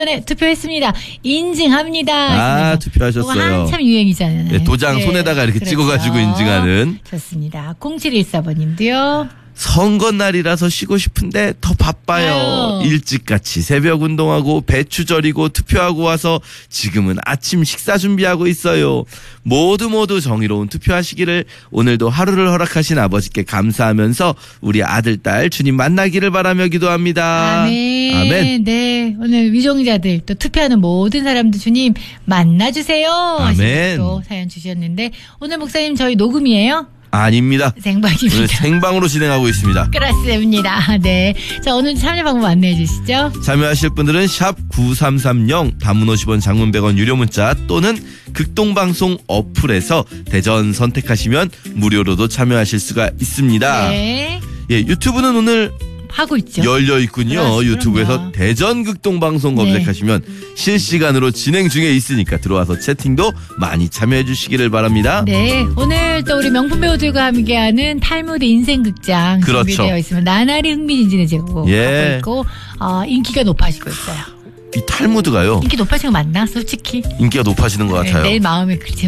네, 투표했습니다. 인증합니다. 아, 투표하셨어요. 한참 유행이잖아요. 네, 도장 손에다가 이렇게 그렇죠. 찍어가지고 인증하는. 좋습니다. 0714번님도요. 선거날이라서 쉬고 싶은데 더 바빠요. 아유. 일찍같이 새벽 운동하고 배추 절이고 투표하고 와서 지금은 아침 식사 준비하고 있어요. 모두 정의로운 투표하시기를 오늘도 하루를 허락하신 아버지께 감사하면서 우리 아들, 딸 주님 만나기를 바라며 기도합니다. 아멘. 아멘. 네, 오늘 위정자들 또 투표하는 모든 사람들 주님 만나주세요. 아멘. 또 사연 주셨는데 오늘 목사님 저희 녹음이에요? 아닙니다. 생방입니다. 오늘 생방으로 진행하고 있습니다. 그렇습니다. 네. 자, 오늘 참여 방법 안내해 주시죠. 참여하실 분들은 샵 9330 단문 50원 장문 100원 유료 문자 또는 극동방송 어플에서 대전 선택하시면 무료로도 참여하실 수가 있습니다. 네. 예, 유튜브는 오늘 하고 있죠. 열려 있군요. 그럼요. 유튜브에서 대전 극동방송 검색하시면 실시간으로 진행 중에 있으니까 들어와서 채팅도 많이 참여해 주시기를 바랍니다. 네. 오늘 또 우리 명품 배우들과 함께하는 탈무드 인생극장 그렇죠. 준비되어 있으면 나날이 흥미진진해지고 예. 있고 인기가 높아지고 있어요. 이 탈무드가요. 인기 높아지는 거 맞나? 솔직히. 인기가 높아지는 것 같아요. 내 마음이 그렇지.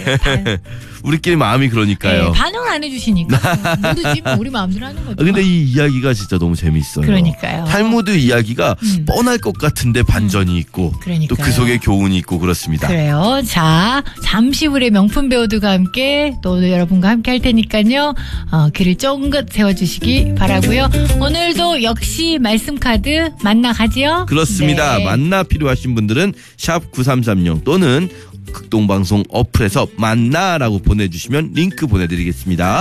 네. 우리끼리 마음이 그러니까요. 네, 반응을 안 해주시니까 모르지 뭐 우리 마음대로 하는 거죠. 근데 이 이야기가 진짜 너무 재밌어요. 그러니까요. 탈무드 이야기가 뻔할 것 같은데 반전이 있고 그러니까요. 또 그 속에 교훈이 있고 그렇습니다. 그래요. 자, 잠시 후에 명품 배우들과 함께 또 여러분과 함께 할 테니까요. 귀를 쫑긋 세워주시기 바라고요. 오늘도 역시 말씀 카드 만나 가지요. 그렇습니다. 네. 만나 필요하신 분들은 샵 9330 또는 극동방송 어플에서 만나라고 보내주시면 링크 보내드리겠습니다.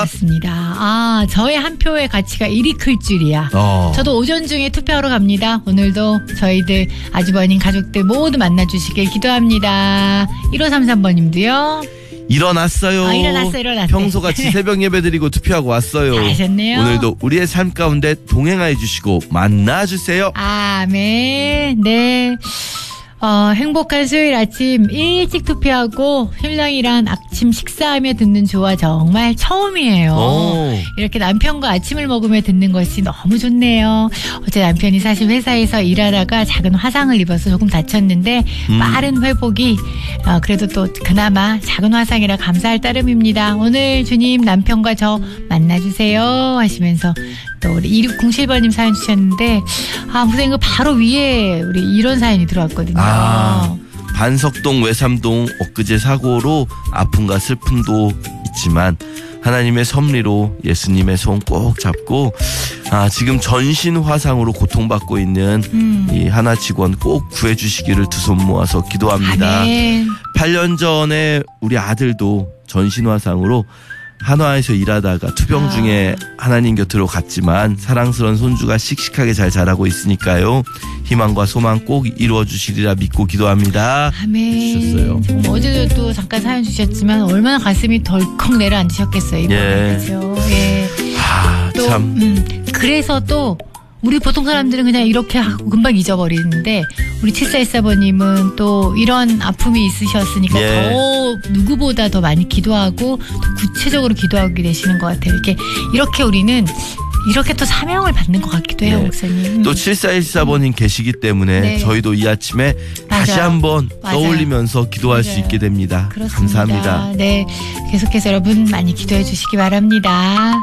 그렇습니다. 저의 한 표의 가치가 이리 클 줄이야. 저도 오전 중에 투표하러 갑니다. 오늘도 저희들 아주버님 가족들 모두 만나주시길 기도합니다. 1533번님도요. 일어났어요. 일어났어요. 평소같이 새벽 예배드리고 투표하고 왔어요. 잘하셨네요. 오늘도 우리의 삶 가운데 동행해 주시고 만나주세요. 아멘. 네. 행복한 수요일 아침 일찍 투표하고 신랑이랑 아침 식사하며 듣는 조화 정말 처음이에요. 이렇게 남편과 아침을 먹으며 듣는 것이 너무 좋네요. 어제 남편이 사실 회사에서 일하다가 작은 화상을 입어서 조금 다쳤는데 빠른 회복이 그래도 또 그나마 작은 화상이라 감사할 따름입니다. 오늘 주님 남편과 저 만나주세요 하시면서 또 우리 2607번님 사연 주셨는데 무슨 그 바로 위에 우리 이런 사연이 들어왔거든요. 반석동 외삼동 엊그제 사고로 아픔과 슬픔도 있지만 하나님의 섭리로 예수님의 손 꼭 잡고 지금 전신 화상으로 고통받고 있는 이 하나 직원 꼭 구해주시기를 두 손 모아서 기도합니다. 아멘. 8년 전에 우리 아들도 전신 화상으로 한화에서 일하다가 투병 중에 하나님 곁으로 갔지만 사랑스러운 손주가 씩씩하게 잘 자라고 있으니까요. 희망과 소망 꼭 이루어 주시리라 믿고 기도합니다. 아멘. 주셨어요. 정말 어제도 또 잠깐 사연 주셨지만 얼마나 가슴이 덜컥 내려앉으셨겠어요. 이번에. 그죠? 예. 또, 참. 그래서 또 우리 보통 사람들은 그냥 이렇게 하고 금방 잊어버리는데 우리 7414번님은 또 이런 아픔이 있으셨으니까 더 누구보다 더 많이 기도하고 더 구체적으로 기도하게 되시는 것 같아요. 이렇게 우리는 이렇게 또 사명을 받는 것 같기도 해요, 목사님. 또 7414번님 계시기 때문에 저희도 이 아침에 다시 한번 떠올리면서 기도할 수 있게 됩니다. 그렇습니다. 감사합니다. 네, 계속해서 여러분 많이 기도해 주시기 바랍니다.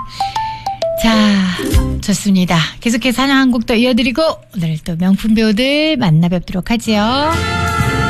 자, 좋습니다. 계속해서 찬양 한 곡 더 이어드리고 오늘 또 명품 배우들 만나 뵙도록 하지요.